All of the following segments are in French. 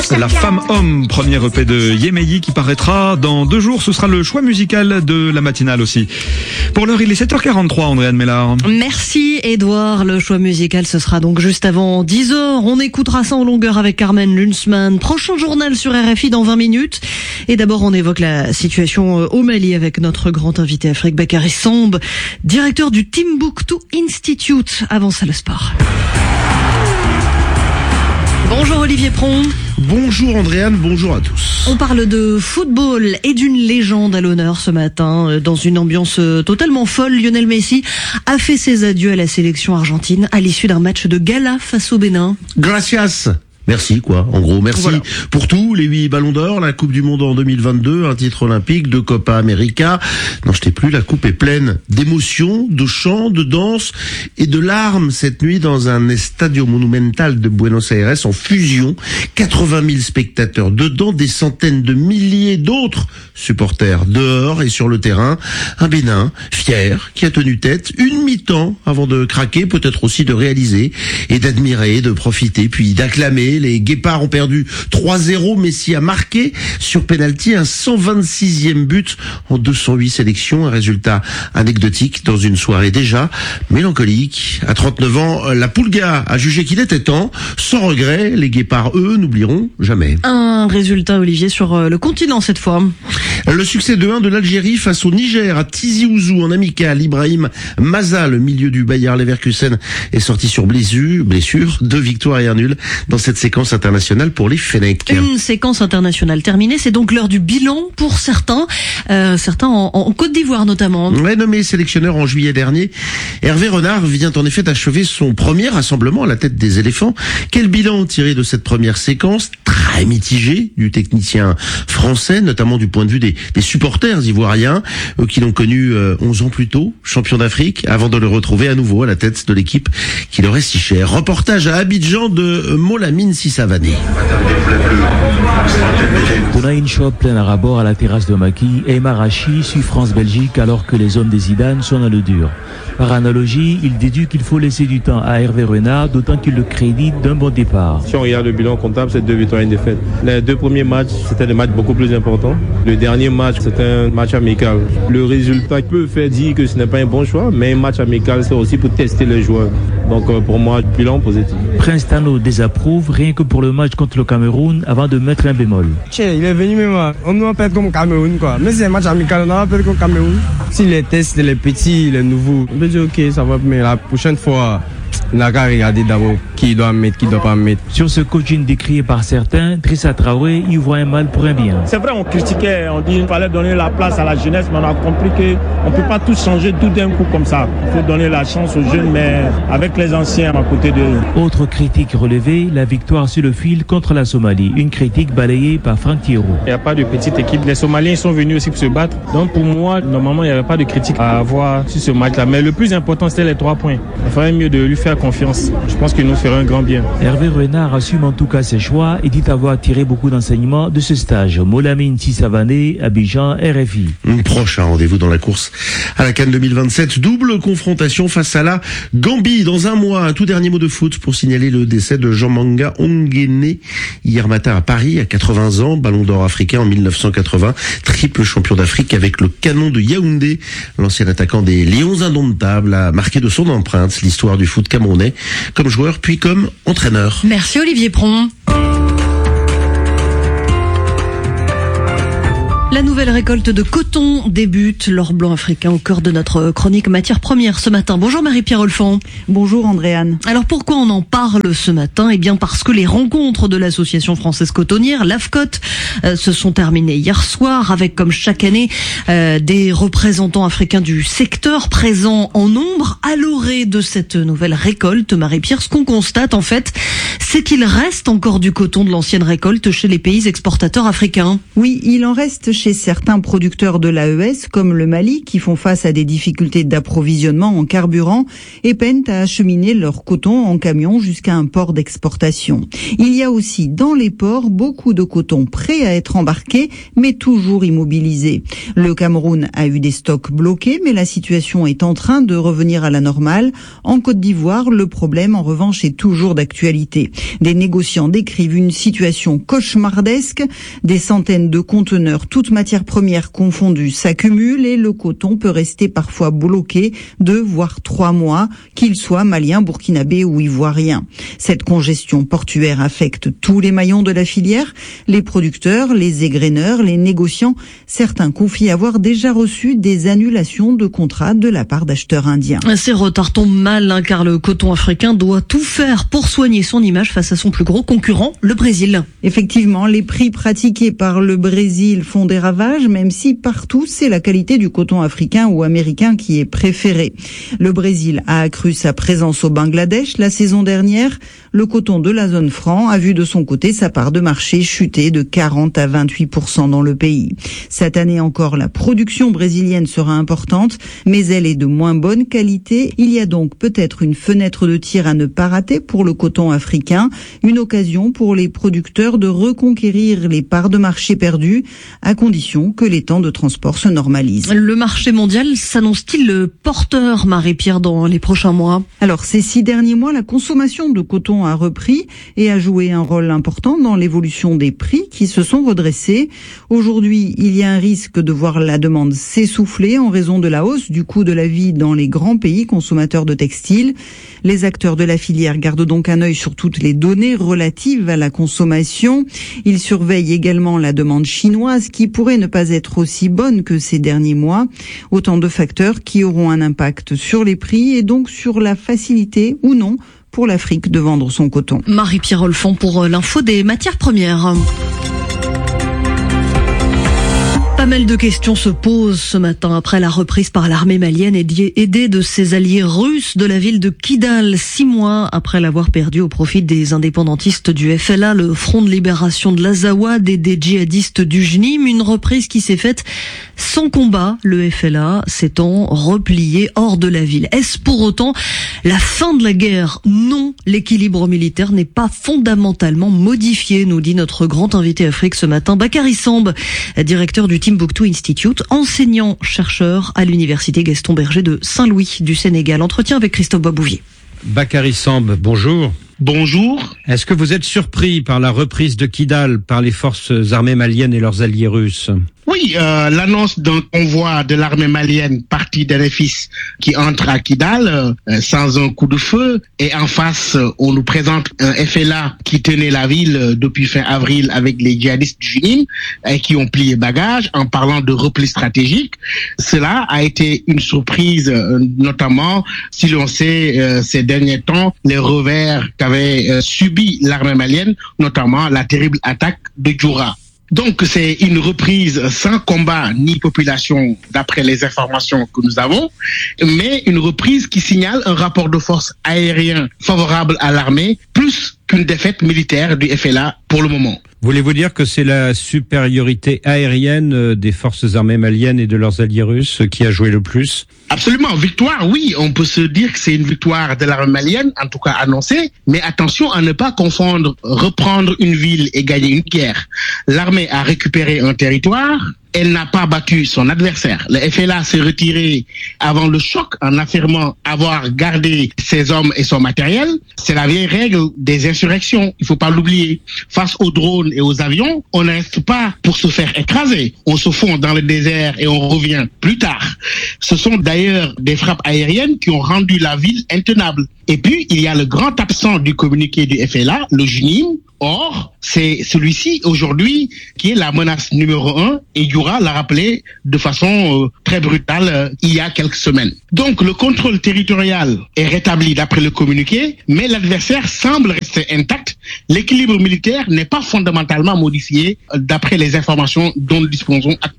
La femme-homme, premier EP de Yemei qui paraîtra dans 2 jours. Ce sera le choix musical de la matinale aussi. Pour l'heure, il est 7h43, Andréane Mellard. Merci Edouard. Le choix musical, ce sera donc juste avant 10h. On écoutera ça en longueur avec Carmen Lunzmann. Prochain journal sur RFI dans 20 minutes. Et d'abord, on évoque la situation au Mali avec notre grand invité Afrique Bakary Samb, directeur du Timbuktu Institute. Avant ça, le sport. Bonjour Olivier Pron. Bonjour Andréane, bonjour à tous. On parle de football et d'une légende à l'honneur ce matin. Dans une ambiance totalement folle, Lionel Messi a fait ses adieux à la sélection argentine à l'issue d'un match de gala face au Bénin. Gracias. Merci, quoi. En gros, merci pour tout. Les 8 ballons d'or, la Coupe du Monde en 2022, un titre olympique, 2 Copa América. N'en jetez plus, la coupe est pleine d'émotions, de chants, de danses et de larmes cette nuit dans un Estadio Monumental de Buenos Aires en fusion. 80 000 spectateurs dedans, des centaines de milliers d'autres supporters dehors et sur le terrain. Un Bénin fier qui a tenu tête une mi-temps avant de craquer, peut-être aussi de réaliser et d'admirer, de profiter, puis d'acclamer. Les Guépards ont perdu 3-0. Messi a marqué sur pénalty un 126e but en 208 sélections. Un résultat anecdotique dans une soirée déjà mélancolique. À 39 ans, la Pulga a jugé qu'il était temps. Sans regret, les Guépards, eux, n'oublieront jamais. Un résultat, Olivier, sur le continent cette fois. Le succès de 1 de l'Algérie face au Niger à Tizi Ouzou en amical. Ibrahim Maza, le milieu du Bayer Leverkusen, est sorti sur blessure. 2 victoires et 1 nul dans cette séquence internationale pour les Fennecs. Une séquence internationale terminée, c'est donc l'heure du bilan pour certains en Côte d'Ivoire notamment. Ouais, nommé sélectionneur en juillet dernier, Hervé Renard vient en effet d'achever son premier rassemblement à la tête des éléphants. Quel bilan tiré de cette première séquence très mitigé du technicien français, notamment du point de vue des supporters ivoiriens qui l'ont connu 11 ans plus tôt, champion d'Afrique, avant de le retrouver à nouveau à la tête de l'équipe qui leur est si chère. Reportage à Abidjan de Molamine Sissavané. On a une shop pleine à rabord à la terrasse de Maki et Marachi suit France-Belgique alors que les hommes des Zidane sont dans le dur. Par analogie, il déduit qu'il faut laisser du temps à Hervé Renard, d'autant qu'il le crédite d'un bon départ. Si on regarde le bilan comptable, c'est 2 victoires et 1 défaite. Les 2 premiers matchs, c'était des matchs beaucoup plus importants. Le dernier match, c'était un match amical. Le résultat peut faire dire que ce n'est pas un bon choix, mais un match amical, c'est aussi pour tester les joueurs. Donc pour moi, bilan positif. Prince Tano désapprouve rien que pour le match contre le Cameroun avant de mettre un bémol. Il est venu même, on ne va pas être comme Cameroun quoi. Mais c'est un match amical, on ne va pas être comme Cameroun. Si les tests, les petits, les nouveaux, on peut dire ok, ça va, mais la prochaine fois, il n'a qu'à regarder d'abord qui doit mettre, qui ne doit pas mettre. Sur ce coaching décrié par certains, Drissa Traoré y voit un mal pour un bien. C'est vrai, on critiquait, on dit qu'il fallait donner la place à la jeunesse, mais on a compris qu'on ne peut pas tout changer tout d'un coup comme ça. Il faut donner la chance aux jeunes, mais avec les anciens à côté d'eux. Autre critique relevée, la victoire sur le fil contre la Somalie. Une critique balayée par Franck Thiero. Il n'y a pas de petite équipe. Les Somaliens sont venus aussi pour se battre. Donc pour moi, normalement, il n'y avait pas de critique à avoir sur ce match-là. Mais le plus important, c'était les 3 points. Il faudrait mieux de lui faire confiance. Je pense qu'il nous ferait un grand bien. Hervé Renard assume en tout cas ses choix et dit avoir tiré beaucoup d'enseignements de ce stage. Molamine Sissavané, Abidjan, RFI. Prochain rendez-vous dans la course à la CAN 2027. Double confrontation face à la Gambie. Dans un mois, un tout dernier mot de foot pour signaler le décès de Jean-Manga Ongene hier matin à Paris, à 80 ans, ballon d'or africain en 1980, triple champion d'Afrique avec le Canon de Yaoundé. L'ancien attaquant des Lions indomptables a marqué de son empreinte l'histoire du foot camerounais, comme joueur puis comme entraîneur. Merci Olivier Pron. La nouvelle récolte de coton débute. L'or blanc africain au cœur de notre chronique matières premières ce matin. Bonjour Marie-Pierre Olfan. Bonjour Andréane. Alors pourquoi on en parle ce matin ? Eh bien parce que les rencontres de l'association française cotonnière, l'AFCOT, se sont terminées hier soir avec comme chaque année des représentants africains du secteur présents en nombre à l'orée de cette nouvelle récolte. Marie-Pierre, ce qu'on constate en fait, c'est qu'il reste encore du coton de l'ancienne récolte chez les pays exportateurs africains. Oui, il en reste chez certains producteurs de l'AES, comme le Mali, qui font face à des difficultés d'approvisionnement en carburant et peinent à acheminer leur coton en camion jusqu'à un port d'exportation. Il y a aussi dans les ports beaucoup de coton prêt à être embarqué, mais toujours immobilisé. Le Cameroun a eu des stocks bloqués, mais la situation est en train de revenir à la normale. En Côte d'Ivoire, le problème, en revanche, est toujours d'actualité. Des négociants décrivent une situation cauchemardesque. Des centaines de conteneurs, toutes matières premières confondues, s'accumulent et le coton peut rester parfois bloqué 2 voire 3 mois, qu'il soit malien, burkinabé ou ivoirien. Cette congestion portuaire affecte tous les maillons de la filière, les producteurs, les égraineurs, les négociants. Certains confient avoir déjà reçu des annulations de contrats de la part d'acheteurs indiens. Ces retards tombent mal, car le coton africain doit tout faire pour soigner son image face à son plus gros concurrent, le Brésil. Effectivement, les prix pratiqués par le Brésil font des ravages, même si partout c'est la qualité du coton africain ou américain qui est préférée. Le Brésil a accru sa présence au Bangladesh la saison dernière. Le coton de la zone franc a vu de son côté sa part de marché chuter de 40 à 28% dans le pays. Cette année encore, la production brésilienne sera importante, mais elle est de moins bonne qualité. Il y a donc peut-être une fenêtre de tir à ne pas rater pour le coton africain, une occasion pour les producteurs de reconquérir les parts de marché perdues, à condition que les temps de transport se normalisent. Le marché mondial s'annonce-t-il porteur, Marie-Pierre, dans les prochains mois? Alors, ces 6 derniers mois, la consommation de coton a repris et a joué un rôle important dans l'évolution des prix qui se sont redressés. Aujourd'hui, il y a un risque de voir la demande s'essouffler en raison de la hausse du coût de la vie dans les grands pays consommateurs de textiles. Les acteurs de la filière gardent donc un œil sur toutes les données relatives à la consommation. Ils surveillent également la demande chinoise qui pourrait ne pas être aussi bonne que ces derniers mois. Autant de facteurs qui auront un impact sur les prix et donc sur la facilité ou non pour l'Afrique de vendre son coton. Marie-Pierre Olfan pour l'info des matières premières. Pas mal de questions se posent ce matin après la reprise par l'armée malienne aidée de ses alliés russes de la ville de Kidal, 6 mois après l'avoir perdue au profit des indépendantistes du FLA, le Front de libération de l'Azawad, et des djihadistes du JNIM. Une reprise qui s'est faite sans combat, le FLA s'étant replié hors de la ville. Est-ce pour autant la fin de la guerre? Non, l'équilibre militaire n'est pas fondamentalement modifié, nous dit notre grand invité Afrique ce matin, Bakary Samb, directeur du Timbuktu Institute, enseignant-chercheur à l'université Gaston Berger de Saint-Louis du Sénégal. Entretien avec Christophe Babouvier. Bakary Samb, bonjour. Bonjour. Est-ce que vous êtes surpris par la reprise de Kidal par les forces armées maliennes et leurs alliés russes? Oui, l'annonce d'un convoi de l'armée malienne parti d'Enefis qui entre à Kidal sans un coup de feu, et en face on nous présente un FLA qui tenait la ville depuis fin avril avec les djihadistes du JNIM et qui ont plié bagages en parlant de repli stratégique. Cela a été une surprise, notamment si l'on sait ces derniers temps les revers qu'avait subi l'armée malienne, notamment la terrible attaque de Djoura. Donc c'est une reprise sans combat ni population d'après les informations que nous avons, mais une reprise qui signale un rapport de force aérien favorable à l'armée, plus qu'une défaite militaire du FLA pour le moment. Voulez-vous dire que c'est la supériorité aérienne des forces armées maliennes et de leurs alliés russes qui a joué le plus? Absolument. Victoire, oui, on peut se dire que c'est une victoire de l'armée malienne, en tout cas annoncée, mais attention à ne pas confondre reprendre une ville et gagner une guerre. L'armée a récupéré un territoire, elle n'a pas battu son adversaire. Le FLA s'est retiré avant le choc en affirmant avoir gardé ses hommes et son matériel. C'est la vieille règle des insurrections, il faut pas l'oublier. Face aux drones et aux avions, on ne reste pas pour se faire écraser. On se fond dans le désert et on revient plus tard. Ce sont d'ailleurs des frappes aériennes qui ont rendu la ville intenable. Et puis, il y a le grand absent du communiqué du FLA, le JNIM. Or, c'est celui-ci aujourd'hui qui est la menace numéro 1 et Djoura l'a rappelé de façon très brutale il y a quelques semaines. Donc le contrôle territorial est rétabli d'après le communiqué, mais l'adversaire semble rester intact. L'équilibre militaire n'est pas fondamentalement modifié d'après les informations dont nous disposons actuellement.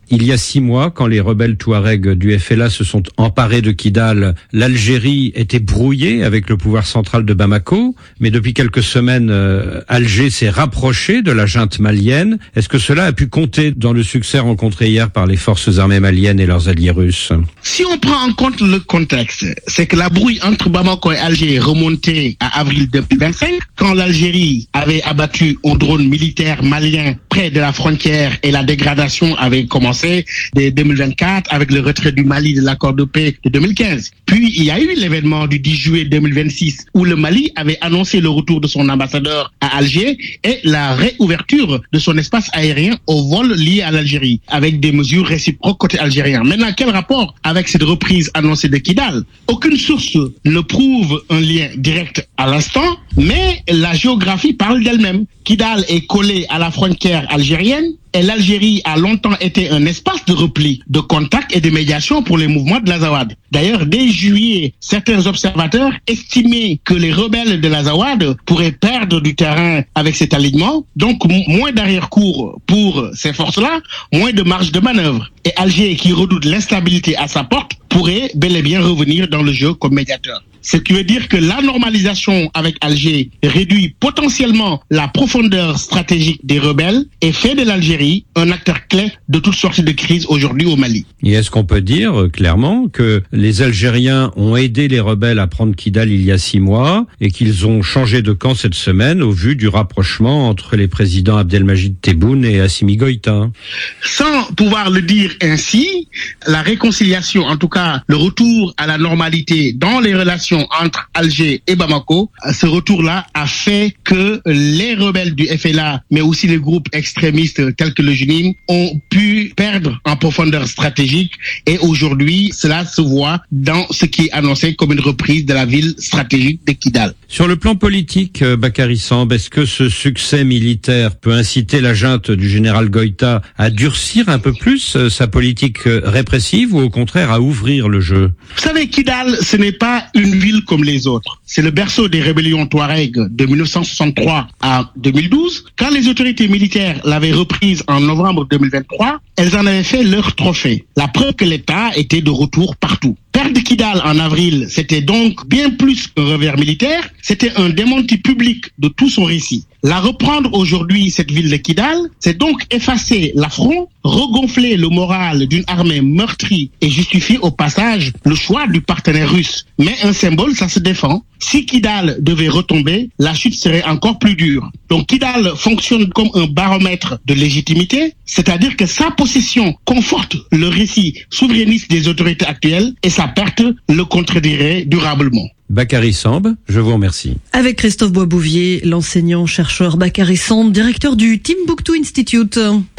Il y a 6 mois, quand les rebelles touaregs du FLA se sont emparés de Kidal, l'Algérie était brouillée avec le pouvoir central de Bamako, mais depuis quelques semaines, Alger s'est rapproché de la junte malienne. Est-ce que cela a pu compter dans le succès rencontré hier par les forces armées maliennes et leurs alliés russes? Si on prend en compte le contexte, c'est que la brouille entre Bamako et Alger est remontée à avril 2025, quand l'Algérie avait abattu un drone militaire malien près de la frontière et la dégradation avait commencé dès 2024 avec le retrait du Mali de l'accord de paix de 2015. Puis il y a eu l'événement du 10 juillet 2026 où le Mali avait annoncé le retour de son ambassadeur à Alger et la réouverture de son espace aérien aux vols liés à l'Algérie avec des mesures réciproques côté algérien. Maintenant, quel rapport avec cette reprise annoncée de Kidal? Aucune source ne prouve un lien direct à l'instant, mais la géographie parle d'elle-même. Kidal est collé à la frontière algérienne et l'Algérie a longtemps été un espace de repli, de contact et de médiation pour les mouvements de l'Azawad. D'ailleurs, dès juillet, certains observateurs estimaient que les rebelles de l'Azawad pourraient perdre du terrain avec cet alignement, donc moins d'arrière-cour pour ces forces-là, moins de marge de manœuvre. Et Alger, qui redoute l'instabilité à sa porte, pourrait bel et bien revenir dans le jeu comme médiateur. Ce qui veut dire que la normalisation avec Alger réduit potentiellement la profondeur stratégique des rebelles et fait de l'Algérie un acteur clé de toute sorte de crise aujourd'hui au Mali. Et est-ce qu'on peut dire clairement que les Algériens ont aidé les rebelles à prendre Kidal il y a 6 mois et qu'ils ont changé de camp cette semaine au vu du rapprochement entre les présidents Abdelmajid Tebboune et Assimi Goïta? Sans pouvoir le dire ainsi, la réconciliation, en tout cas le retour à la normalité dans les relations entre Alger et Bamako, ce retour-là a fait que les rebelles du FLA, mais aussi les groupes extrémistes tels que le JNIM, ont pu perdre en profondeur stratégique et aujourd'hui, cela se voit dans ce qui est annoncé comme une reprise de la ville stratégique de Kidal. Sur le plan politique, Bakary Samb, est-ce que ce succès militaire peut inciter la junte du général Goïta à durcir un peu plus sa politique répressive ou au contraire à ouvrir le jeu? Vous savez, Kidal, ce n'est pas une ville comme les autres. C'est le berceau des rébellions touaregs de 1963 à 2012. Quand les autorités militaires l'avaient reprise en novembre 2023, elles en avaient fait leur trophée. La preuve que l'État était de retour partout. Perdre Kidal en avril, c'était donc bien plus qu'un revers militaire, c'était un démenti public de tout son récit. La reprendre aujourd'hui, cette ville de Kidal, c'est donc effacer l'affront, regonfler le moral d'une armée meurtrie et justifier au passage le choix du partenaire russe. Mais un symbole, ça se défend. Si Kidal devait retomber, la chute serait encore plus dure. Donc Kidal fonctionne comme un baromètre de légitimité, c'est-à-dire que sa possession conforte le récit souverainiste des autorités actuelles et sa perte le contredirait durablement. Bakary Samb, je vous remercie. Avec Christophe Boisbouvier, l'enseignant-chercheur Bakary Samb, directeur du Timbuktu Institute.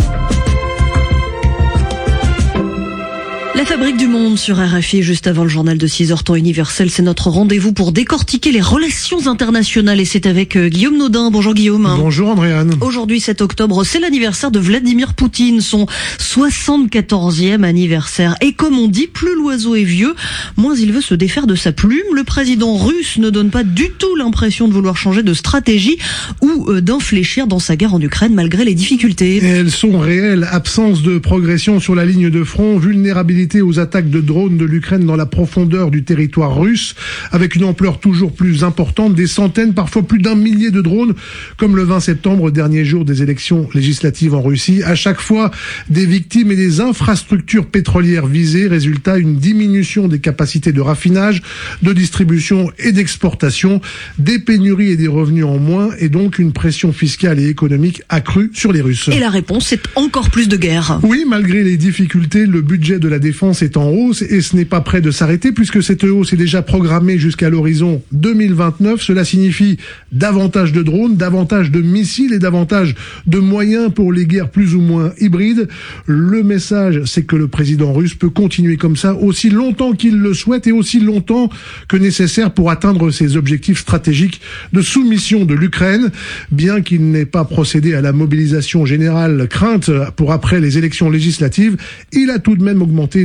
La fabrique du monde sur RFI, juste avant le journal de 6h temps universel, c'est notre rendez-vous pour décortiquer les relations internationales et c'est avec Guillaume Naudin. Bonjour Guillaume. Bonjour Andréane. Aujourd'hui 7 octobre, c'est l'anniversaire de Vladimir Poutine, son 74e anniversaire. Et comme on dit, plus l'oiseau est vieux, moins il veut se défaire de sa plume. Le président russe ne donne pas du tout l'impression de vouloir changer de stratégie ou d'infléchir dans sa guerre en Ukraine malgré les difficultés. Et elles sont réelles, absence de progression sur la ligne de front, vulnérabilité aux attaques de drones de l'Ukraine dans la profondeur du territoire russe, avec une ampleur toujours plus importante, des centaines, parfois plus d'1 millier de drones, comme le 20 septembre, dernier jour des élections législatives en Russie. À chaque fois, des victimes et des infrastructures pétrolières visées, résultat une diminution des capacités de raffinage, de distribution et d'exportation, des pénuries et des revenus en moins, et donc une pression fiscale et économique accrue sur les Russes. Et la réponse, c'est encore plus de guerre. Oui, malgré les difficultés, le budget de la défense est en hausse et ce n'est pas prêt de s'arrêter puisque cette hausse est déjà programmée jusqu'à l'horizon 2029. Cela signifie davantage de drones, davantage de missiles et davantage de moyens pour les guerres plus ou moins hybrides. Le message, c'est que le président russe peut continuer comme ça aussi longtemps qu'il le souhaite et aussi longtemps que nécessaire pour atteindre ses objectifs stratégiques de soumission de l'Ukraine. Bien qu'il n'ait pas procédé à la mobilisation générale crainte pour après les élections législatives, il a tout de même augmenté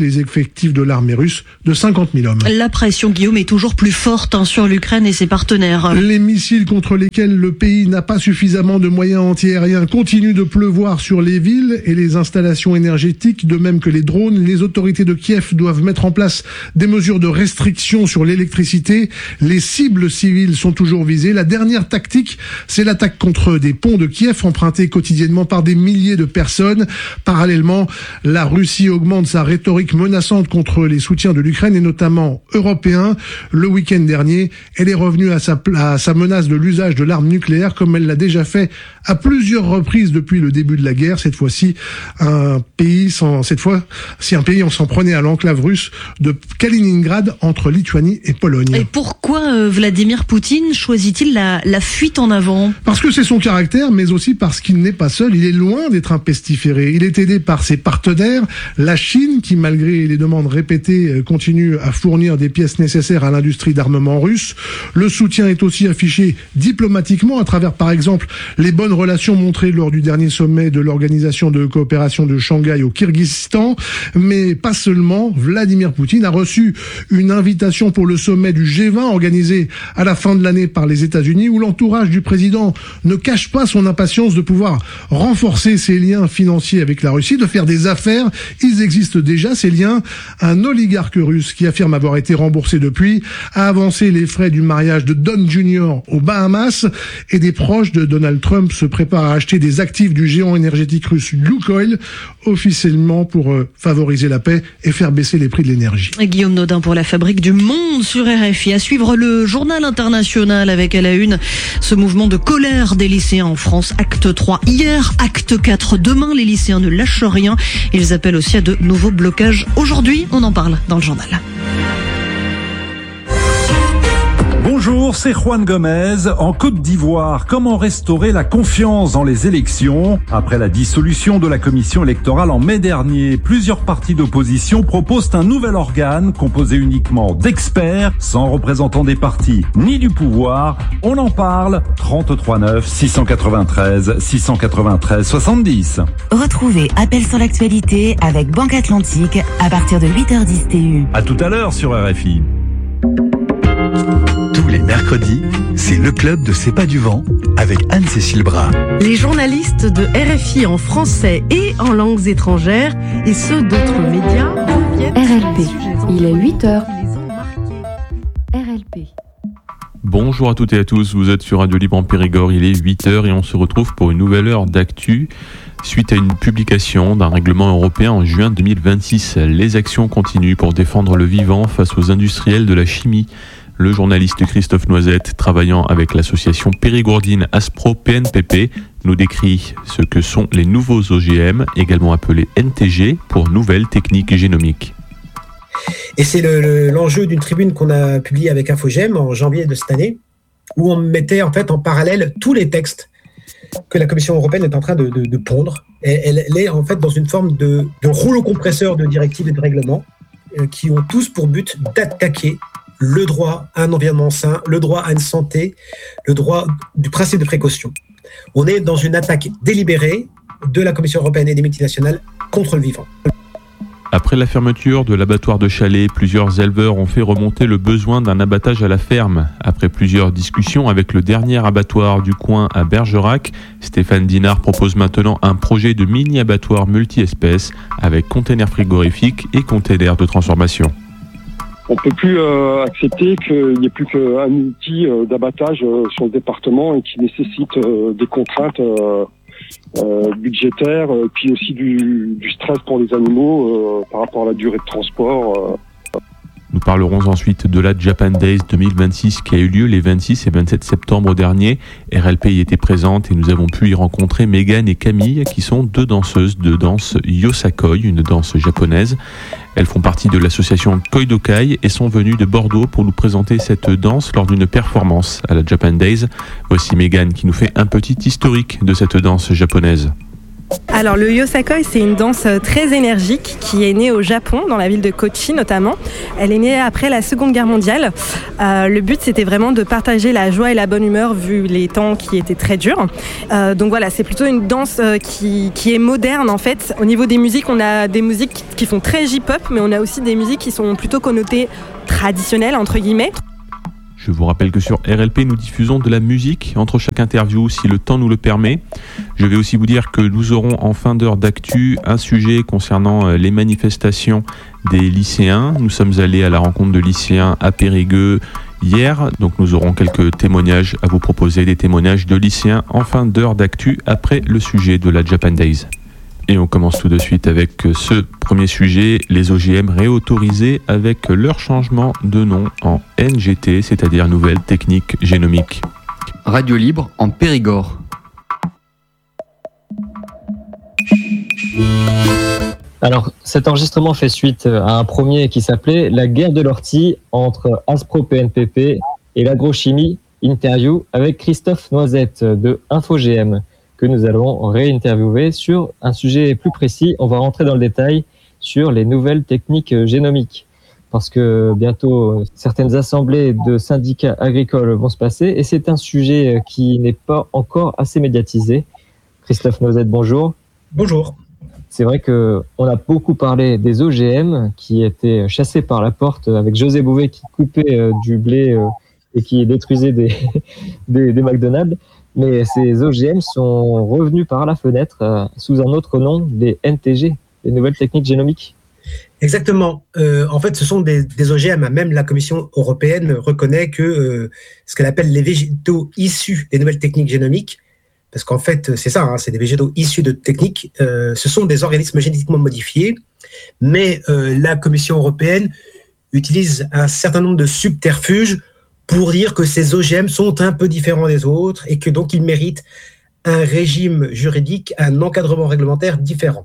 les effectifs de l'armée russe de 50 000 hommes. La pression, Guillaume, est toujours plus forte sur l'Ukraine et ses partenaires. Les missiles contre lesquels le pays n'a pas suffisamment de moyens antiaériens continuent de pleuvoir sur les villes et les installations énergétiques, de même que les drones. Les autorités de Kiev doivent mettre en place des mesures de restriction sur l'électricité. Les cibles civiles sont toujours visées. La dernière tactique, c'est l'attaque contre des ponts de Kiev empruntés quotidiennement par des milliers de personnes. Parallèlement, la Russie augmente sa rhétorique menaçante contre les soutiens de l'Ukraine et notamment européens. Le week-end dernier, elle est revenue à sa menace de l'usage de l'arme nucléaire comme elle l'a déjà fait à plusieurs reprises depuis le début de la guerre. Cette fois-ci, si un pays s'en prenait à l'enclave russe de Kaliningrad entre Lituanie et Pologne. Et pourquoi Vladimir Poutine choisit-il la fuite en avant ? Parce que c'est son caractère, mais aussi parce qu'il n'est pas seul. Il est loin d'être un pestiféré. Il est aidé par ses partenaires, la Chine, qui malgré les demandes répétées continue à fournir des pièces nécessaires à l'industrie d'armement russe. Le soutien est aussi affiché diplomatiquement à travers, par exemple, les bonnes relations montrées lors du dernier sommet de l'Organisation de coopération de Shanghai au Kirghizistan. Mais pas seulement. Vladimir Poutine a reçu une invitation pour le sommet du G20 organisé à la fin de l'année par les États-Unis, où l'entourage du président ne cache pas son impatience de pouvoir renforcer ses liens financiers avec la Russie, de faire des affaires. Ils existent déjà, ces liens. Un oligarque russe qui affirme avoir été remboursé depuis a avancé les frais du mariage de Don Jr. aux Bahamas, et des proches de Donald Trump se préparent à acheter des actifs du géant énergétique russe Lukoil, officiellement pour favoriser la paix et faire baisser les prix de l'énergie. Guillaume Nodin pour la Fabrique du Monde sur RFI. À suivre le journal international avec à la une ce mouvement de colère des lycéens en France. Acte 3 hier, acte 4 demain. Les lycéens ne lâchent rien. Ils appellent aussi à de nouveaux blocages aujourd'hui. On en parle dans le journal. Bonjour, c'est Juan Gomez. En Côte d'Ivoire, comment restaurer la confiance dans les élections ? Après la dissolution de la commission électorale en mai dernier, plusieurs partis d'opposition proposent un nouvel organe composé uniquement d'experts, sans représentants des partis ni du pouvoir. On en parle. 33 9 693 693 70. Retrouvez Appel sur l'actualité avec Banque Atlantique à partir de 8h10 TU. À tout à l'heure sur RFI. Tous les mercredis, c'est le club de C'est pas du vent avec Anne-Cécile Bras. Les journalistes de RFI en français et en langues étrangères et ceux d'autres médias reviennent. RLP, il est 8h. RLP. Bonjour à toutes et à tous, vous êtes sur Radio Libre en Périgord, il est 8h et on se retrouve pour une nouvelle heure d'actu. Suite à une publication d'un règlement européen en juin 2026, les actions continuent pour défendre le vivant face aux industriels de la chimie. Le journaliste Christophe Noisette, travaillant avec l'association périgourdine Aspro PNPP, nous décrit ce que sont les nouveaux OGM, également appelés NTG, pour nouvelles techniques génomiques. Et c'est l'enjeu d'une tribune qu'on a publiée avec Infogem en janvier de cette année, où on mettait en fait en parallèle tous les textes que la Commission européenne est en train de pondre. Et elle est en fait dans une forme de rouleau compresseur de directives et de règlements qui ont tous pour but d'attaquer le droit à un environnement sain, le droit à une santé, le droit du principe de précaution. On est dans une attaque délibérée de la Commission européenne et des multinationales contre le vivant. Après la fermeture de l'abattoir de Chalais, plusieurs éleveurs ont fait remonter le besoin d'un abattage à la ferme. Après plusieurs discussions avec le dernier abattoir du coin à Bergerac, Stéphane Dinard propose maintenant un projet de mini-abattoir multi-espèces avec containers frigorifiques et containers de transformation. On ne peut plus accepter qu'il n'y ait plus qu'un outil d'abattage sur le département et qui nécessite des contraintes budgétaires, puis aussi du stress pour les animaux par rapport à la durée de transport. Nous parlerons ensuite de la Japan Days 2026 qui a eu lieu les 26 et 27 septembre dernier. RLP y était présente et nous avons pu y rencontrer Megan et Camille qui sont deux danseuses de danse Yosakoi, une danse japonaise. Elles font partie de l'association Koidokai et sont venues de Bordeaux pour nous présenter cette danse lors d'une performance à la Japan Days. Voici Megan qui nous fait un petit historique de cette danse japonaise. Alors le yosakoi, c'est une danse très énergique qui est née au Japon, dans la ville de Kochi notamment. Elle est née après la Seconde Guerre mondiale. Le but, c'était vraiment de partager la joie et la bonne humeur vu les temps qui étaient très durs. Donc voilà, c'est plutôt une danse qui est moderne en fait. Au niveau des musiques, on a des musiques qui font très J-pop, mais on a aussi des musiques qui sont plutôt connotées traditionnelles entre guillemets. Je vous rappelle que sur RLP, nous diffusons de la musique entre chaque interview si le temps nous le permet. Je vais aussi vous dire que nous aurons en fin d'heure d'actu un sujet concernant les manifestations des lycéens. Nous sommes allés à la rencontre de lycéens à Périgueux hier, donc nous aurons quelques témoignages à vous proposer, des témoignages de lycéens en fin d'heure d'actu après le sujet de la Japan Days. Et on commence tout de suite avec ce premier sujet, les OGM réautorisés avec leur changement de nom en NGT, c'est-à-dire Nouvelles Techniques Génomiques. Radio Libre en Périgord. Alors, cet enregistrement fait suite à un premier qui s'appelait « La guerre de l'ortie entre Aspro PNPP et l'agrochimie », interview avec Christophe Noisette de InfoGM, que nous allons réinterviewer sur un sujet plus précis. On va rentrer dans le détail sur les nouvelles techniques génomiques, parce que bientôt certaines assemblées de syndicats agricoles vont se passer, et c'est un sujet qui n'est pas encore assez médiatisé. Christophe Noisette, bonjour. Bonjour. C'est vrai que on a beaucoup parlé des OGM qui étaient chassés par la porte avec José Bouvet qui coupait du blé et qui détruisait des McDonald's. Mais ces OGM sont revenus par la fenêtre sous un autre nom, des NTG, les nouvelles techniques génomiques. Exactement. En fait, ce sont des OGM. Même la Commission européenne reconnaît que ce qu'elle appelle les végétaux issus des nouvelles techniques génomiques, parce qu'en fait, c'est ça, c'est des végétaux issus de techniques, ce sont des organismes génétiquement modifiés, mais la Commission européenne utilise un certain nombre de subterfuges pour dire que ces OGM sont un peu différents des autres et que donc ils méritent un régime juridique, un encadrement réglementaire différent.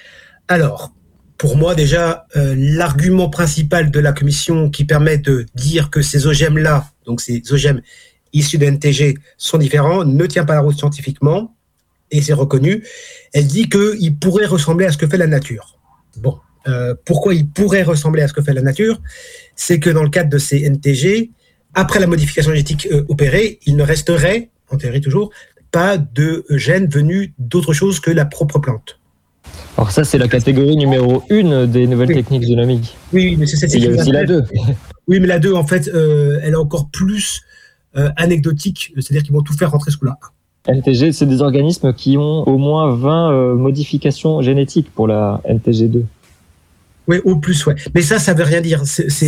Alors, pour moi déjà, l'argument principal de la Commission qui permet de dire que ces OGM-là, donc ces OGM issus de NTG, sont différents, ne tient pas la route scientifiquement, et c'est reconnu. Elle dit qu'ils pourraient ressembler à ce que fait la nature. Bon, pourquoi ils pourraient ressembler à ce que fait la nature ? C'est que dans le cadre de ces NTG, après la modification génétique opérée, il ne resterait, en théorie toujours, pas de gènes venus d'autre chose que la propre plante. Alors ça, c'est la catégorie numéro 1 des nouvelles techniques génomiques. Oui, mais c'est celle-ci. Il y a aussi la 2. Oui, mais la 2, en fait, elle est encore plus anecdotique, c'est-à-dire qu'ils vont tout faire rentrer sous la 1. NTG, c'est des organismes qui ont au moins 20 modifications génétiques pour la NTG2. Oui, au plus, ouais. Mais ça veut rien dire.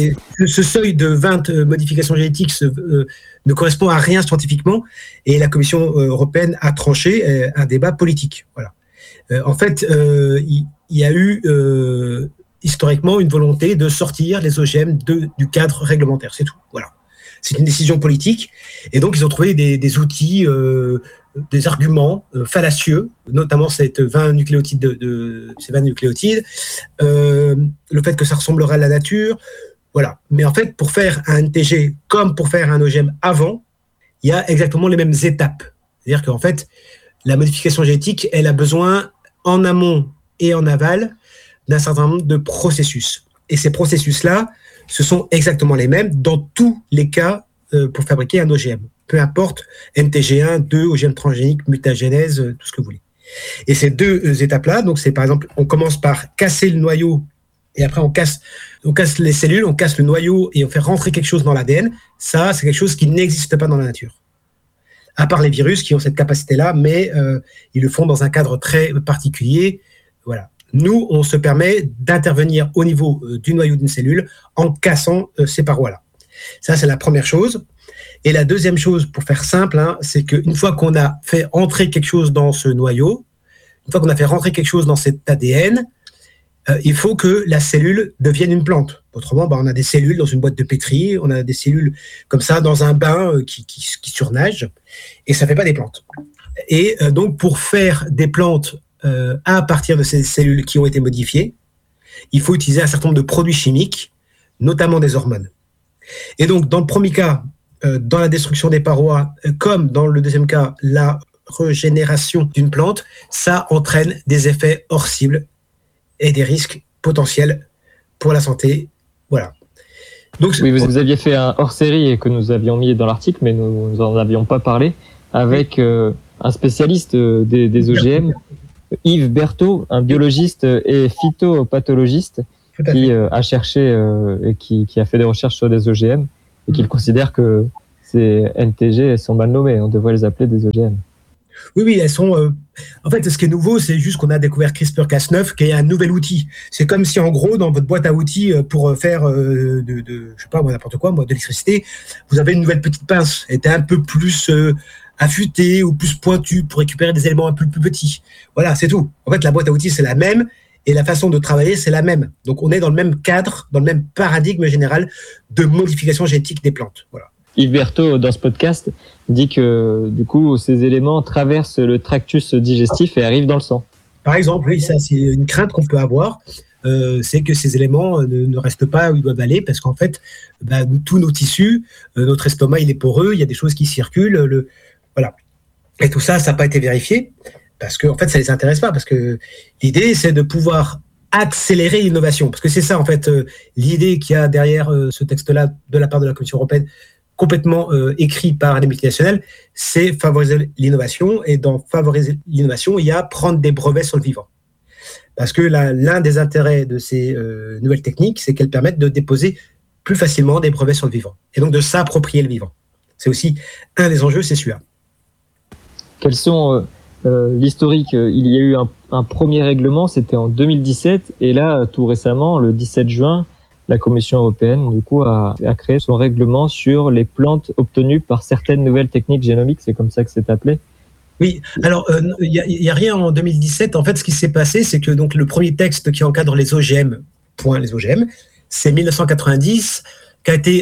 Ce seuil de 20 modifications génétiques ne correspond à rien scientifiquement, et la Commission européenne a tranché un débat politique. Voilà. En fait, il y a eu historiquement une volonté de sortir les OGM du cadre réglementaire, c'est tout. Voilà. C'est une décision politique, et donc ils ont trouvé des outils, des arguments fallacieux, notamment ces 20 nucléotides, le fait que ça ressemblerait à la nature, voilà. Mais en fait, pour faire un NTG comme pour faire un OGM avant, il y a exactement les mêmes étapes. C'est-à-dire qu'en fait, la modification génétique, elle a besoin en amont et en aval d'un certain nombre de processus. Et ces processus-là, ce sont exactement les mêmes dans tous les cas pour fabriquer un OGM. Peu importe, NTG1, 2, OGM transgénique, mutagénèse, tout ce que vous voulez. Et ces deux étapes-là, donc c'est par exemple, on commence par casser le noyau et après on casse les cellules, on casse le noyau et on fait rentrer quelque chose dans l'ADN. Ça, c'est quelque chose qui n'existe pas dans la nature. À part les virus qui ont cette capacité-là, mais ils le font dans un cadre très particulier. Voilà. Nous, on se permet d'intervenir au niveau du noyau d'une cellule en cassant ces parois-là. Ça, c'est la première chose. Et la deuxième chose, pour faire simple, c'est qu'une fois qu'on a fait entrer quelque chose dans ce noyau, une fois qu'on a fait rentrer quelque chose dans cet ADN, il faut que la cellule devienne une plante. Autrement, on a des cellules dans une boîte de pétri, on a des cellules comme ça dans un bain qui surnagent, et ça ne fait pas des plantes. Et donc, pour faire des plantes à partir de ces cellules qui ont été modifiées, il faut utiliser un certain nombre de produits chimiques, notamment des hormones. Et donc, dans le premier cas, dans la destruction des parois, comme dans le deuxième cas, là, régénération d'une plante, ça entraîne des effets hors cible et des risques potentiels pour la santé. Voilà. Donc, oui, vous aviez fait un hors-série et que nous avions mis dans l'article, mais nous n'en avions pas parlé, avec un spécialiste des OGM, Yves Berthaud, un biologiste et phytopathologiste qui a cherché et qui a fait des recherches sur des OGM et qui considère que ces NTG sont mal nommés. On devrait les appeler des OGM. Oui, elles sont... En fait, ce qui est nouveau, c'est juste qu'on a découvert CRISPR-Cas9, qui est un nouvel outil. C'est comme si, en gros, dans votre boîte à outils, pour faire je sais pas, n'importe quoi, de l'électricité, vous avez une nouvelle petite pince. Elle était un peu plus affûtée ou plus pointue pour récupérer des éléments un peu plus petits. Voilà, c'est tout. En fait, la boîte à outils, c'est la même et la façon de travailler, c'est la même. Donc, on est dans le même cadre, dans le même paradigme général de modification génétique des plantes. Voilà. Yves Berthaud, dans ce podcast, dit que du coup, ces éléments traversent le tractus digestif et arrivent dans le sang. Par exemple, oui, ça c'est une crainte qu'on peut avoir, c'est que ces éléments ne restent pas où ils doivent aller, parce qu'en fait, tous nos tissus, notre estomac, il est poreux, il y a des choses qui circulent, voilà. Et tout ça, ça n'a pas été vérifié, parce qu'en fait, ça ne les intéresse pas, parce que l'idée, c'est de pouvoir accélérer l'innovation, parce que c'est ça, en fait, l'idée qu'il y a derrière ce texte-là, de la part de la Commission européenne, complètement écrit par les multinationales, c'est favoriser l'innovation. Et dans favoriser l'innovation, il y a prendre des brevets sur le vivant. Parce que l'un des intérêts de ces nouvelles techniques, c'est qu'elles permettent de déposer plus facilement des brevets sur le vivant. Et donc de s'approprier le vivant. C'est aussi un des enjeux, c'est celui-là. Quels sont l'historique? Il y a eu un premier règlement, c'était en 2017. Et là, tout récemment, le 17 juin, la Commission européenne, du coup, a créé son règlement sur les plantes obtenues par certaines nouvelles techniques génomiques. C'est comme ça que c'est appelé. Oui, alors, il y a rien en 2017. En fait, ce qui s'est passé, c'est que donc, le premier texte qui encadre les OGM, c'est 1990, qui a été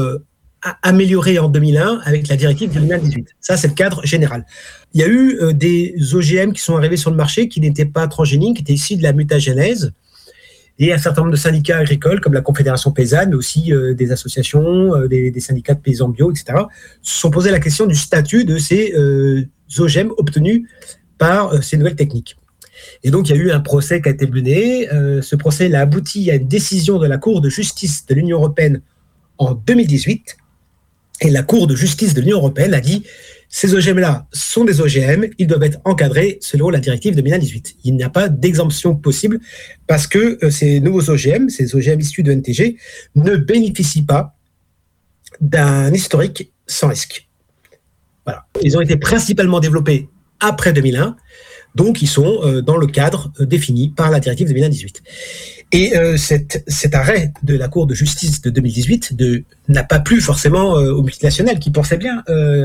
amélioré en 2001 avec la directive de 2018. Ça, c'est le cadre général. Il y a eu des OGM qui sont arrivés sur le marché qui n'étaient pas transgéniques, qui étaient issus de la mutagénèse. Et un certain nombre de syndicats agricoles, comme la Confédération paysanne, mais aussi des associations, des syndicats de paysans bio, etc., se sont posé la question du statut de ces OGM obtenus par ces nouvelles techniques. Et donc, il y a eu un procès qui a été mené. Ce procès a abouti à une décision de la Cour de justice de l'Union européenne en 2018. Et la Cour de justice de l'Union européenne a dit ces OGM-là sont des OGM, ils doivent être encadrés selon la directive de 2018. Il n'y a pas d'exemption possible parce que ces nouveaux OGM, ces OGM issus de NTG, ne bénéficient pas d'un historique sans risque. Voilà. Ils ont été principalement développés après 2001, donc ils sont dans le cadre défini par la directive de 2018. Et cet arrêt de la Cour de justice de 2018 n'a pas plu forcément aux multinationales qui pensaient bien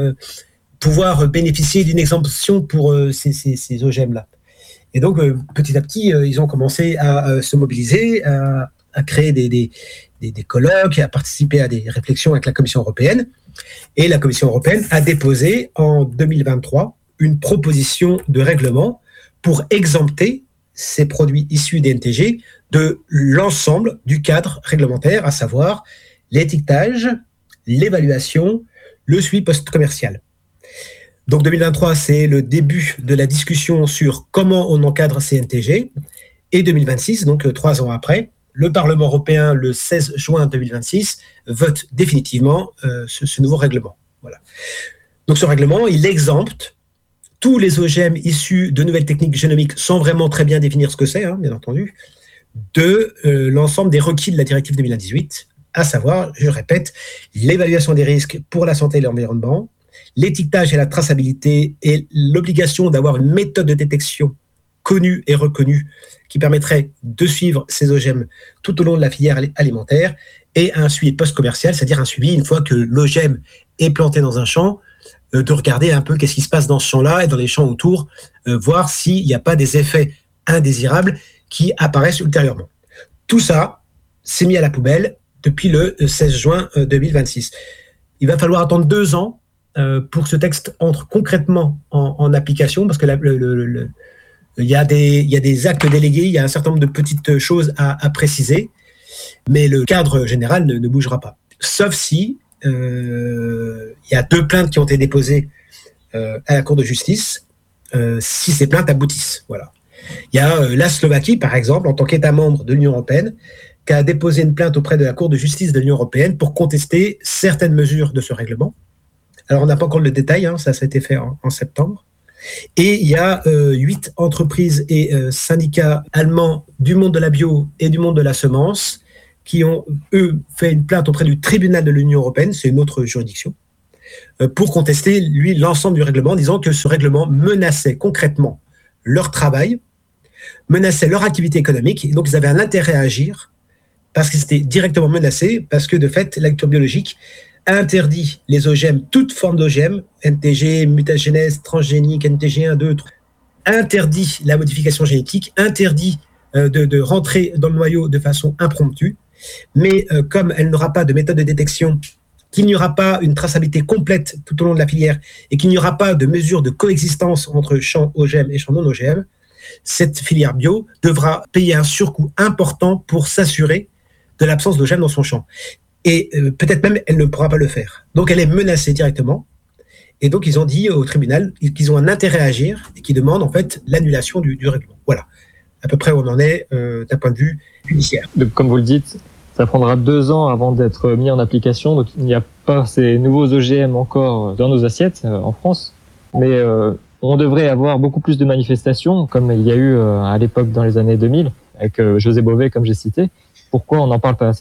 pouvoir bénéficier d'une exemption pour ces OGM-là. Et donc, petit à petit, ils ont commencé à se mobiliser, à créer des colloques, à participer à des réflexions avec la Commission européenne. Et la Commission européenne a déposé en 2023 une proposition de règlement pour exempter ces produits issus des NTG de l'ensemble du cadre réglementaire, à savoir l'étiquetage, l'évaluation, le suivi post-commercial. Donc 2023, c'est le début de la discussion sur comment on encadre ces NTG. Et 2026, donc 3 ans après, le Parlement européen, le 16 juin 2026, vote définitivement ce nouveau règlement. Voilà. Donc ce règlement, il exempte tous les OGM issus de nouvelles techniques génomiques, sans vraiment très bien définir ce que c'est, bien entendu, de l'ensemble des requis de la directive 2018, à savoir, je répète, l'évaluation des risques pour la santé et l'environnement, l'étiquetage et la traçabilité et l'obligation d'avoir une méthode de détection connue et reconnue qui permettrait de suivre ces OGM tout au long de la filière alimentaire et un suivi post-commercial, c'est-à-dire un suivi une fois que l'OGM est planté dans un champ, de regarder un peu qu'est-ce qui se passe dans ce champ-là et dans les champs autour, voir s'il n'y a pas des effets indésirables qui apparaissent ultérieurement. Tout ça, c'est mis à la poubelle depuis le 16 juin 2026. Il va falloir attendre 2 ans pour que ce texte entre concrètement en application, parce que il y a des actes délégués, il y a un certain nombre de petites choses à préciser, mais le cadre général ne bougera pas. Sauf si il y a 2 plaintes qui ont été déposées à la Cour de justice, si ces plaintes aboutissent. Voilà. Il y a la Slovaquie, par exemple, en tant qu'État membre de l'Union européenne, qui a déposé une plainte auprès de la Cour de justice de l'Union européenne pour contester certaines mesures de ce règlement. Alors, on n'a pas encore le détail, ça a été fait en septembre. Et il y a 8 entreprises et syndicats allemands du monde de la bio et du monde de la semence qui ont, eux, fait une plainte auprès du tribunal de l'Union européenne, c'est une autre juridiction, pour contester, lui, l'ensemble du règlement, disant que ce règlement menaçait concrètement leur travail, menaçait leur activité économique, et donc ils avaient un intérêt à agir, parce qu'ils étaient directement menacés, parce que de fait, l'agriculture biologique interdit les OGM, toute forme d'OGM, NTG, mutagénèse, transgénique, NTG 1, 2, 3, interdit la modification génétique, interdit de rentrer dans le noyau de façon impromptue, mais comme elle n'aura pas de méthode de détection, qu'il n'y aura pas une traçabilité complète tout au long de la filière et qu'il n'y aura pas de mesure de coexistence entre champs OGM et champs non OGM, cette filière bio devra payer un surcoût important pour s'assurer de l'absence d'OGM dans son champ. Et peut-être même, elle ne pourra pas le faire. Donc, elle est menacée directement. Et donc, ils ont dit au tribunal qu'ils ont un intérêt à agir et qu'ils demandent en fait l'annulation du règlement. Voilà, à peu près où on en est d'un point de vue judiciaire. Donc, comme vous le dites, ça prendra 2 ans avant d'être mis en application. Donc, il n'y a pas ces nouveaux OGM encore dans nos assiettes en France. Mais on devrait avoir beaucoup plus de manifestations, comme il y a eu à l'époque dans les années 2000, avec José Bové, comme j'ai cité. Pourquoi on n'en parle pas assez ?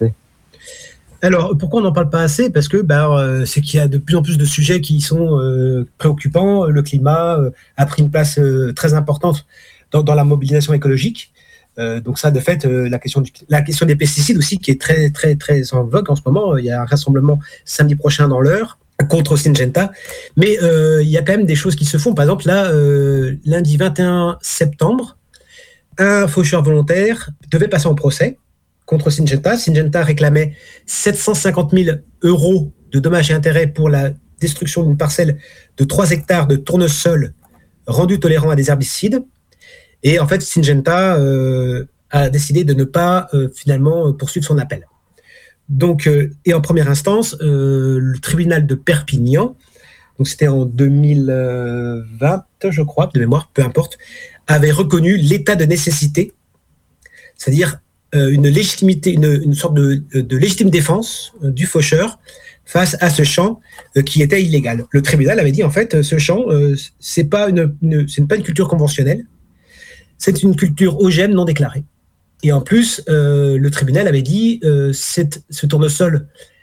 Alors, pourquoi on n'en parle pas assez ? Parce que c'est qu'il y a de plus en plus de sujets qui sont préoccupants. Le climat a pris une place très importante dans la mobilisation écologique. Donc ça, de fait, la question des pesticides aussi, qui est très, très, très en vogue en ce moment. Il y a un rassemblement samedi prochain dans l'Eure contre Syngenta. Mais il y a quand même des choses qui se font. Par exemple, là, lundi 21 septembre, un faucheur volontaire devait passer en procès contre Syngenta. Syngenta réclamait 750 000 € de dommages et intérêts pour la destruction d'une parcelle de 3 hectares de tournesol rendu tolérant à des herbicides. Et en fait, Syngenta a décidé de ne pas finalement poursuivre son appel. Donc, et en première instance, le tribunal de Perpignan, donc c'était en 2020, je crois, de mémoire, peu importe, avait reconnu l'état de nécessité, c'est-à-dire une légitimité, une sorte de légitime défense du faucheur face à ce champ qui était illégal. Le tribunal avait dit, en fait, ce champ, c'est pas une culture conventionnelle, c'est une culture OGM non déclarée. Et en plus, le tribunal avait dit ce tournesol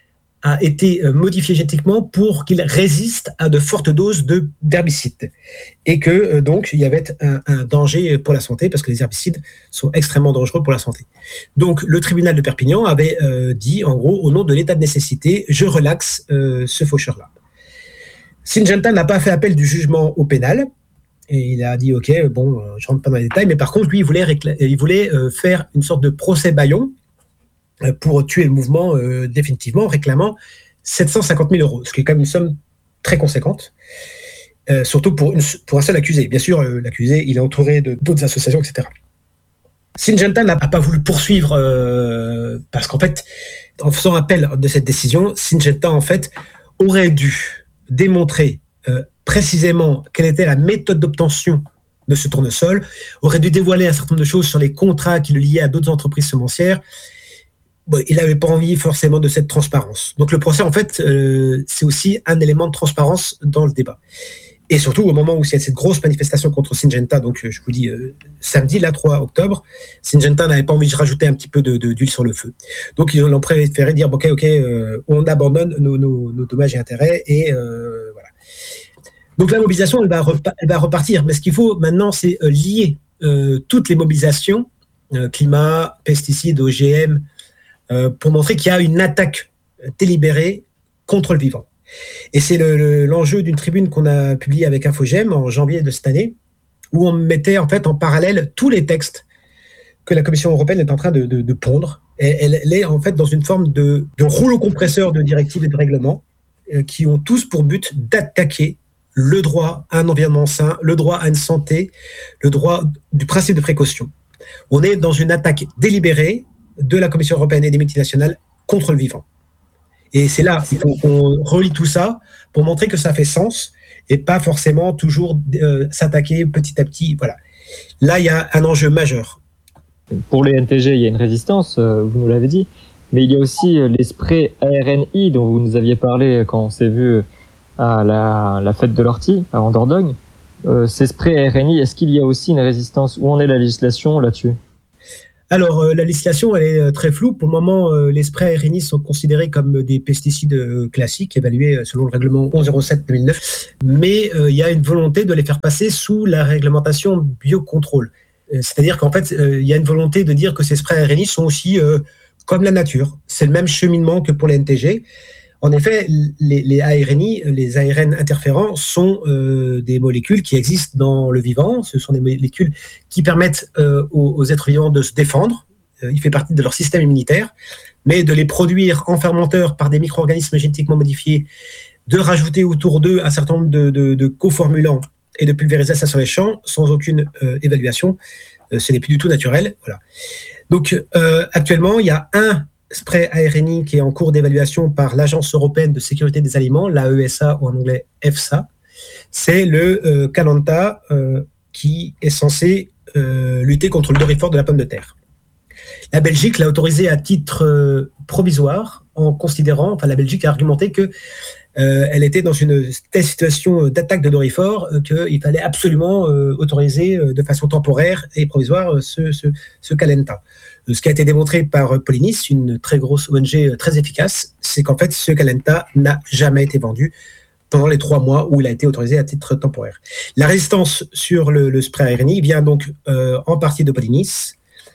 a été modifié génétiquement pour qu'il résiste à de fortes doses d'herbicides. Et que donc il y avait un danger pour la santé, parce que les herbicides sont extrêmement dangereux pour la santé. Donc le tribunal de Perpignan avait dit, en gros, au nom de l'état de nécessité, je relaxe ce faucheur-là. Syngenta n'a pas fait appel du jugement au pénal. Et il a dit, OK, bon, je ne rentre pas dans les détails, mais par contre, lui, il voulait faire une sorte de procès bâillon pour tuer le mouvement définitivement, en réclamant 750 000 €, ce qui est quand même une somme très conséquente, surtout pour un seul accusé. Bien sûr, l'accusé, il est entouré d'autres associations, etc. Syngenta n'a pas voulu poursuivre parce qu'en fait, en faisant appel de cette décision, Syngenta, en fait, aurait dû démontrer précisément quelle était la méthode d'obtention de ce tournesol, aurait dû dévoiler un certain nombre de choses sur les contrats qui le liaient à d'autres entreprises semencières. Bon, il n'avait pas envie forcément de cette transparence. Donc le procès, en fait, c'est aussi un élément de transparence dans le débat. Et surtout, au moment où il y a cette grosse manifestation contre Syngenta, donc je vous dis samedi, là, 3 octobre, Syngenta n'avait pas envie de rajouter un petit peu d'huile sur le feu. Donc ils ont préféré dire, OK, on abandonne nos dommages et intérêts, et voilà. Donc la mobilisation, elle va repartir. Mais ce qu'il faut maintenant, c'est lier toutes les mobilisations, climat, pesticides, OGM, pour montrer qu'il y a une attaque délibérée contre le vivant. Et c'est l'enjeu d'une tribune qu'on a publiée avec Infogem en janvier de cette année, où on mettait en fait en parallèle tous les textes que la Commission européenne est en train de pondre. Et elle est en fait dans une forme de rouleau compresseur de directives et de règlements qui ont tous pour but d'attaquer le droit à un environnement sain, le droit à une santé, le droit du principe de précaution. On est dans une attaque délibérée de la Commission européenne et des multinationales contre le vivant. Et c'est là qu'il faut qu'on relie tout ça pour montrer que ça fait sens et pas forcément toujours s'attaquer petit à petit. Voilà. Là, il y a un enjeu majeur. Pour les NTG, il y a une résistance, vous nous l'avez dit, mais il y a aussi les sprays ARNI dont vous nous aviez parlé quand on s'est vu à la fête de l'ortie, en Dordogne. Ces sprays ARNI, est-ce qu'il y a aussi une résistance? Où en est la législation là-dessus? Alors, la législation, elle est très floue. Pour le moment, les sprays ARNI sont considérés comme des pesticides classiques, évalués selon le règlement 1107/2009. Mais il y a une volonté de les faire passer sous la réglementation biocontrôle. C'est-à-dire qu'en fait, il y a une volonté de dire que ces sprays ARNI sont aussi comme la nature. C'est le même cheminement que pour les NTG. En effet, les ARNI, les ARN interférents, sont des molécules qui existent dans le vivant. Ce sont des molécules qui permettent aux êtres vivants de se défendre. Il fait partie de leur système immunitaire. Mais de les produire en fermenteur par des micro-organismes génétiquement modifiés, de rajouter autour d'eux un certain nombre de coformulants et de pulvériser ça sur les champs sans aucune évaluation, ce n'est plus du tout naturel. Voilà. Donc, actuellement, il y a un spray ARNI qui est en cours d'évaluation par l'Agence européenne de sécurité des aliments, l'AESA ou en anglais EFSA. C'est le Calanta qui est censé lutter contre le doryphore de la pomme de terre. La Belgique l'a autorisé à titre provisoire en considérant, enfin la Belgique a argumenté que elle était dans une telle situation d'attaque de doryphore qu'il fallait absolument autoriser de façon temporaire et provisoire ce Calenta. Ce qui a été démontré par Polinis, une très grosse ONG très efficace, c'est qu'en fait, ce Calenta n'a jamais été vendu pendant les 3 mois où il a été autorisé à titre temporaire. La résistance sur le spray ARNI vient donc en partie de Polinis,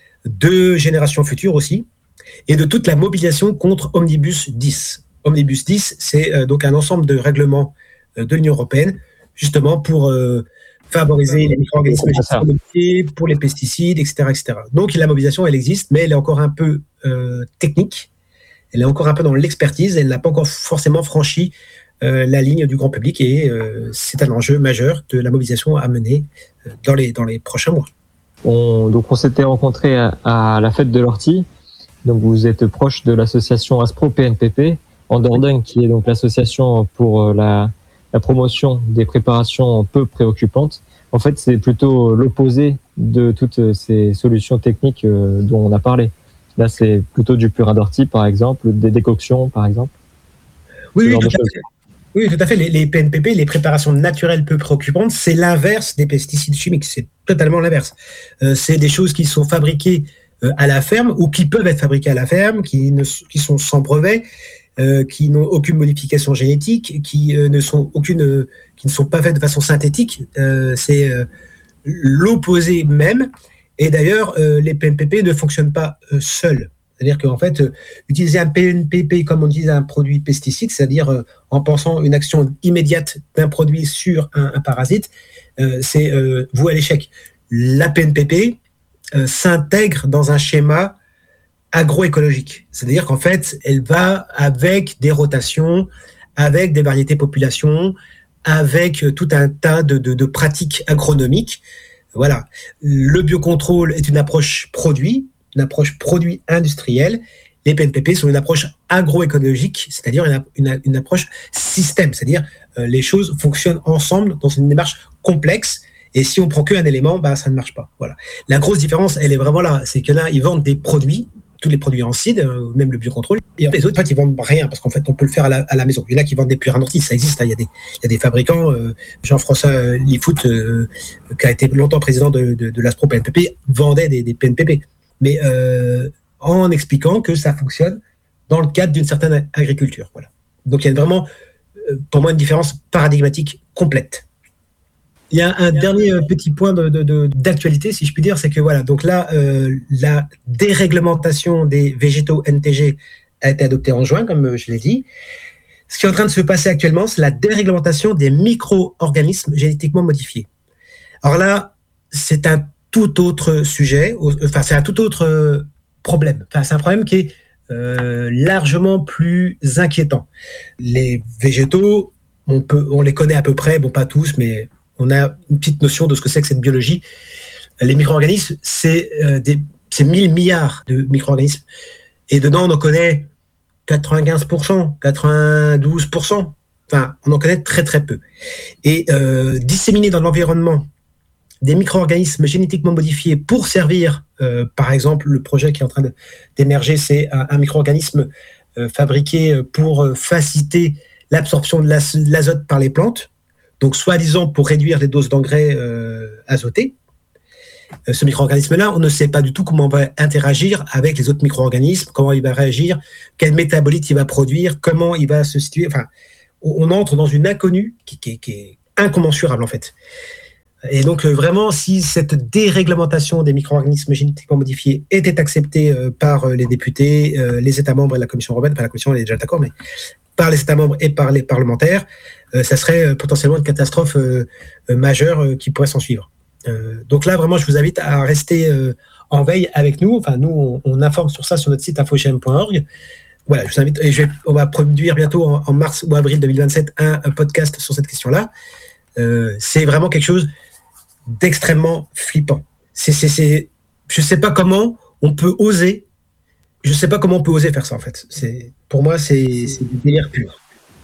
de Génération Future aussi, et de toute la mobilisation contre Omnibus 10. Omnibus 10, c'est donc un ensemble de règlements de l'Union européenne, justement pour favoriser les micro-organismes modifiés, pour les pesticides, etc., etc. Donc la mobilisation, elle existe, mais elle est encore un peu technique, elle est encore un peu dans l'expertise, elle n'a pas encore forcément franchi la ligne du grand public, et c'est un enjeu majeur de la mobilisation à mener dans les prochains mois. Donc on s'était rencontrés à la fête de l'ortie, donc vous êtes proche de l'association ASPRO-PNPP en Dordogne, qui est donc l'association pour la promotion des préparations peu préoccupantes. En fait, c'est plutôt l'opposé de toutes ces solutions techniques dont on a parlé. Là, c'est plutôt du purin d'ortie, par exemple, des décoctions, par exemple. Oui, tout à fait. Les PNPP, les préparations naturelles peu préoccupantes, c'est l'inverse des pesticides chimiques. C'est totalement l'inverse. C'est des choses qui sont fabriquées à la ferme ou qui peuvent être fabriquées à la ferme, qui sont sans brevet, qui n'ont aucune modification génétique, qui ne sont pas faites de façon synthétique. C'est l'opposé même. Et d'ailleurs, les PNPP ne fonctionnent pas seuls. C'est-à-dire qu'en fait, utiliser un PNPP comme on utilise un produit pesticide, c'est-à-dire en pensant une action immédiate d'un produit sur un parasite, c'est voué à l'échec. La PNPP s'intègre dans un schéma agroécologique. C'est-à-dire qu'en fait, elle va avec des rotations, avec des variétés populations, avec tout un tas de pratiques agronomiques. Voilà. Le biocontrôle est une approche produit industrielle. Les PNPP sont une approche agroécologique, c'est-à-dire une approche système, c'est-à-dire les choses fonctionnent ensemble dans une démarche complexe. Et si on prend qu'un élément, ça ne marche pas. Voilà. La grosse différence, elle est vraiment là. C'est que là, ils vendent des produits, tous les produits en CID, même le biocontrôle. Et les autres, en fait, ils vendent rien parce qu'en fait, on peut le faire à la maison. Il y en a qui vendent des purins d'ortie, ça existe. Hein. Il y a des fabricants. Jean-François Lifoot, qui a été longtemps président de l'ASPRO PNPP, vendait des PNPP. Mais en expliquant que ça fonctionne dans le cadre d'une certaine agriculture. Voilà. Donc il y a vraiment, pour moi, une différence paradigmatique complète. Il y a un dernier petit point d'actualité, si je puis dire, c'est que voilà, donc là, la déréglementation des végétaux NTG a été adoptée en juin, comme je l'ai dit. Ce qui est en train de se passer actuellement, c'est la déréglementation des micro-organismes génétiquement modifiés. Alors là, c'est un tout autre sujet, enfin c'est un tout autre problème. Enfin, c'est un problème qui est largement plus inquiétant. Les végétaux, on les connaît à peu près, bon pas tous, mais on a une petite notion de ce que c'est que cette biologie. Les micro-organismes, c'est 1000 milliards de micro-organismes. Et dedans, on en connaît 95%, 92%. Enfin, on en connaît très très peu. Et disséminer dans l'environnement des micro-organismes génétiquement modifiés pour servir, par exemple, le projet qui est en train d'émerger, c'est un micro-organisme fabriqué pour faciliter l'absorption de l'azote par les plantes, donc soi-disant pour réduire les doses d'engrais azotés. Ce micro-organisme-là, on ne sait pas du tout comment on va interagir avec les autres micro-organismes, comment il va réagir, quel métabolite il va produire, comment il va se situer. Enfin, on entre dans une inconnue qui est incommensurable en fait. Et donc vraiment, si cette déréglementation des micro-organismes génétiquement modifiés était acceptée par les députés, les États membres et la Commission européenne, enfin la Commission elle est déjà d'accord, mais par les États membres et par les parlementaires, ça serait potentiellement une catastrophe majeure qui pourrait s'en suivre. Donc là, vraiment, je vous invite à rester en veille avec nous. Enfin, nous, on informe sur ça sur notre site infogem.org. Voilà, je vous invite. Et on va produire bientôt en mars ou avril 2027 un podcast sur cette question-là. C'est vraiment quelque chose d'extrêmement flippant. Je sais pas comment on peut oser. Je sais pas comment on peut oser faire ça en fait. Pour moi, c'est du délire pur.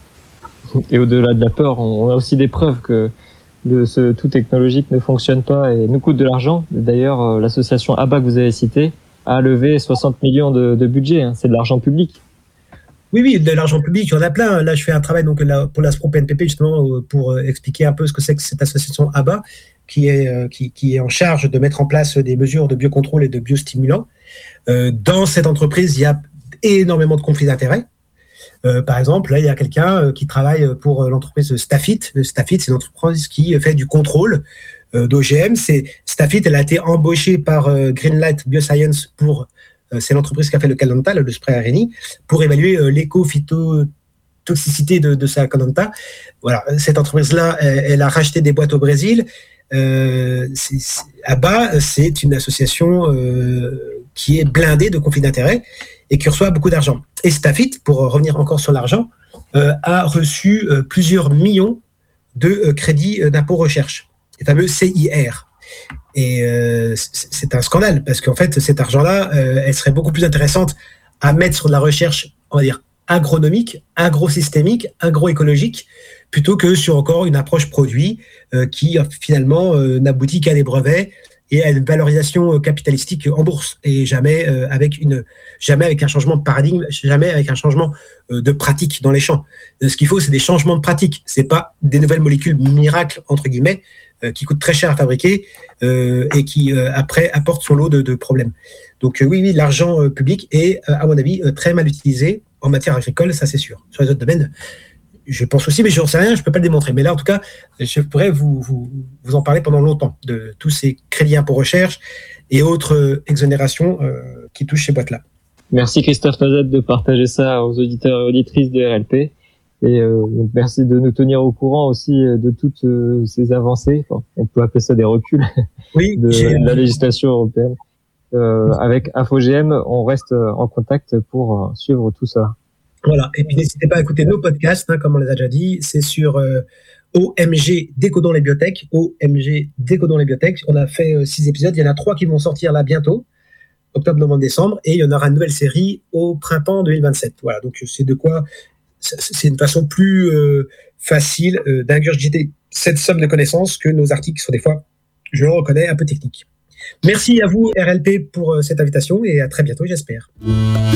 Et au-delà de la peur, on a aussi des preuves que ce tout technologique ne fonctionne pas et nous coûte de l'argent. D'ailleurs, l'association ABBA que vous avez citée a levé 60 millions de budget. Hein. C'est de l'argent public. Oui, de l'argent public, il y en a plein. Là, je fais un travail donc, pour l'ASPRO PNPP justement pour expliquer un peu ce que c'est que cette association ABBA qui est en charge de mettre en place des mesures de biocontrôle et de biostimulants. Dans cette entreprise, il y a énormément de conflits d'intérêts. Par exemple, là, il y a quelqu'un qui travaille pour l'entreprise Stafit. Stafit, c'est une entreprise qui fait du contrôle d'OGM. Stafit, elle a été embauchée par Greenlight Bioscience c'est l'entreprise qui a fait le Cananta, le spray Areni, pour évaluer l'éco-phytotoxicité de sa Cananta. Voilà, cette entreprise-là, elle a racheté des boîtes au Brésil. ABBA, c'est une association qui est blindée de conflits d'intérêts et qui reçoit beaucoup d'argent. Et Stafit, pour revenir encore sur l'argent, a reçu plusieurs millions de crédits d'impôt recherche, les fameux CIR. Et c'est un scandale, parce qu'en fait, cet argent-là, elle serait beaucoup plus intéressante à mettre sur de la recherche, on va dire, agronomique, agrosystémique, agroécologique, plutôt que sur encore une approche produit qui finalement n'aboutit qu'à des brevets et à une valorisation capitalistique en bourse, et jamais avec un changement de paradigme, jamais avec un changement de pratique dans les champs. Ce qu'il faut, c'est des changements de pratique. C'est pas des nouvelles molécules miracles entre guillemets qui coûtent très cher à fabriquer et qui après apportent son lot de problèmes. Donc oui, l'argent public est à mon avis très mal utilisé en matière agricole, ça c'est sûr. Sur les autres domaines, je pense aussi, mais je n'en sais rien, je ne peux pas le démontrer. Mais là, en tout cas, je pourrais vous en parler pendant longtemps de tous ces crédits impôt recherche et autres exonérations qui touchent ces boîtes-là. Merci Christophe Noisette de partager ça aux auditeurs et auditrices de RLP. Et donc merci de nous tenir au courant aussi de toutes ces avancées. Enfin, on peut appeler ça des reculs de la législation européenne. Avec InfoGM, on reste en contact pour suivre tout ça. Voilà, et puis n'hésitez pas à écouter nos podcasts, comme on les a déjà dit, c'est sur OMG Décodons les biotech, OMG Décodons les biotech. On a fait 6 épisodes, il y en a 3 qui vont sortir là bientôt, octobre, novembre, décembre, et il y en aura une nouvelle série au printemps 2027. Voilà, donc c'est une façon plus facile d'ingurgiter cette somme de connaissances que nos articles sont des fois, je le reconnais, un peu techniques. Merci à vous RLP pour cette invitation et à très bientôt, j'espère.